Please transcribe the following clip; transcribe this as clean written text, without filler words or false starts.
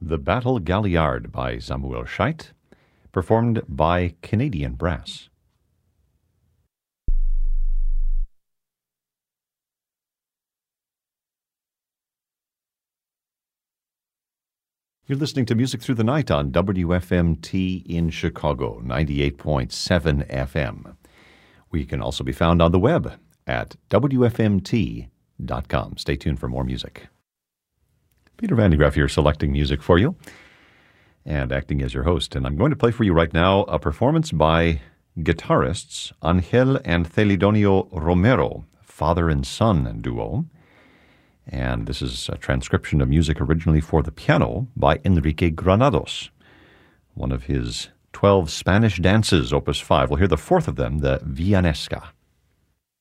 The Battle Galliard by Samuel Scheidt, performed by Canadian Brass. You're listening to Music Through the Night on WFMT in Chicago, 98.7 FM. We can also be found on the web at WFMT.com. Stay tuned for more music. Peter Van de Graaff here, selecting music for you and acting as your host. And I'm going to play for you right now a performance by guitarists Angel and Celidonio Romero, father and son duo. And this is a transcription of music originally for the piano by Enrique Granados, one of his 12 Spanish dances, Opus 5. We'll hear the fourth of them, the Villanesca.